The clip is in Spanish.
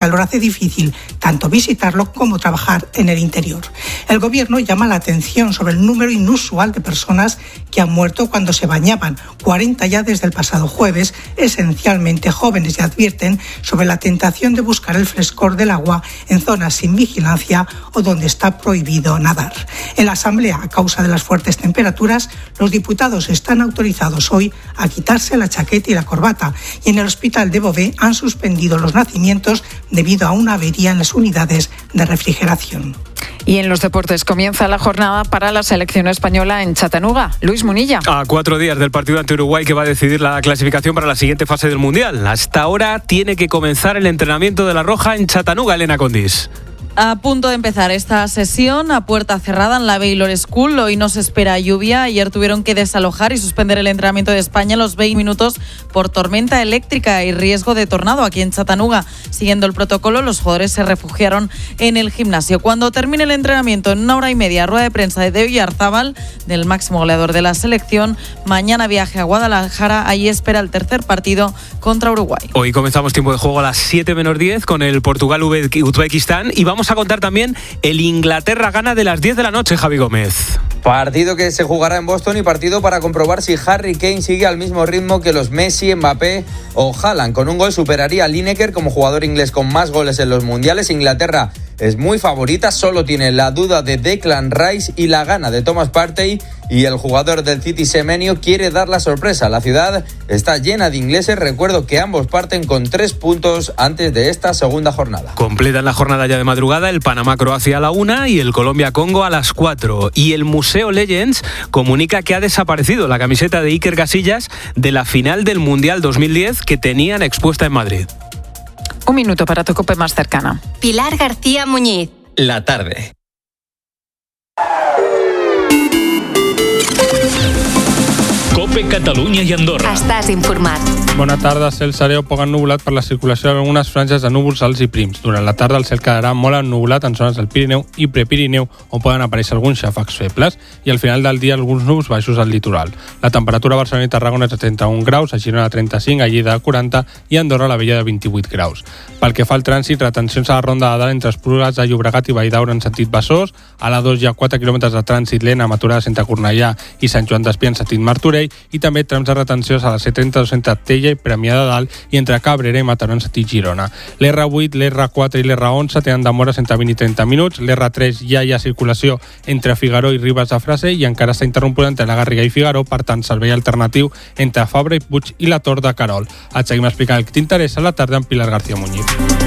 calor hace difícil tanto visitarlo como trabajar en el interior. El gobierno llama la atención sobre el número inusual de personas que han muerto cuando se bañaban, 40 ya desde el pasado jueves, esencialmente jóvenes, y advierten sobre la tentación de buscar el frescor del agua en zonas sin vigilancia o donde está prohibido nadar. En la Asamblea, a causa de las fuertes temperaturas, los diputados están autorizados hoy a quitarse la chaqueta y la corbata, y en el hospital de Beauvais han suspendido los nacimientos debido a una avería en las unidades de refrigeración. Y en los deportes comienza la jornada para la selección española en Chattanooga. Luis Munilla. A 4 días del partido ante Uruguay, que va a decidir la clasificación para la siguiente fase del Mundial. Hasta ahora tiene que comenzar el entrenamiento de la Roja en Chattanooga, Elena Condis. A punto de empezar esta sesión a puerta cerrada en la Baylor School. Hoy no se espera lluvia. Ayer tuvieron que desalojar y suspender el entrenamiento de España a los 20 minutos por tormenta eléctrica y riesgo de tornado aquí en Chattanooga. Siguiendo el protocolo, los jugadores se refugiaron en el gimnasio. Cuando termine el entrenamiento, en 1 hora y media, rueda de prensa de Oyarzábal, del máximo goleador de la selección. Mañana viaje a Guadalajara. Allí espera el tercer partido contra Uruguay. Hoy comenzamos tiempo de juego a las 7:10 con el Portugal-Uzbekistán, y vamos a contar también el Inglaterra-Ghana de las 10 de la noche, Javi Gómez. Partido que se jugará en Boston y partido para comprobar si Harry Kane sigue al mismo ritmo que los Messi, Mbappé o Haaland. Con un gol superaría a Lineker como jugador inglés con más goles en los mundiales. Inglaterra es muy favorita, solo tiene la duda de Declan Rice y la gana de Thomas Partey, y el jugador del City, Semenyo, quiere dar la sorpresa. La ciudad está llena de ingleses. Recuerdo que ambos parten con 3 puntos antes de esta segunda jornada. Completan la jornada ya de madrugada el Panamá-Croacia a la 1 y el Colombia-Congo a las 4. Y el Museo Legends comunica que ha desaparecido la camiseta de Iker Casillas de la final del Mundial 2010 que tenían expuesta en Madrid. 1 minuto para tu COPE más cercana. Pilar García Muñiz. La tarde. COPE Catalunya i Andorra. Estàs informat. Bona tarda. Cel serè o poc ennuvolat per la circulació d'algunes franges de núvols alts i prims. Durant la tarda el cel quedarà molt ennuvolat en zones del Pirineu i Prepirineu, on poden aparèixer alguns xàfecs febles, i al final del dia alguns núvols baixos al litoral. La temperatura a Barcelona i Tarragona és de 31 graus, a Girona de 35, a Lleida de 40 i a Andorra a la Vella de 28 graus. Pel que fa al trànsit, retencions a la Ronda de Dalt entre Esplugues de Llobregat i Valldaura en sentit Besòs. A la 2 hi ha 4 quilòmetres de trànsit lent a Maturada entre Cornellà i Sant Joan d'Espí en sentit Martorell, i també trams de retencions a la C32 entre Tella i Premià de Dalt i entre Cabrera i Mataró en sentit Girona. L'R8, l'R4 i l'R11 tenen demores entre 20 i 30 minuts. L'R3 ja hi ha circulació entre Figaró i Ribes de Freser i encara està interrompuda entre la Garriga i Figaró, per tant servei alternatiu entre Fabra i Puig i la Tor de Carol. Et seguim explicant el que t'interessa a la tarda amb Pilar García Muñiz.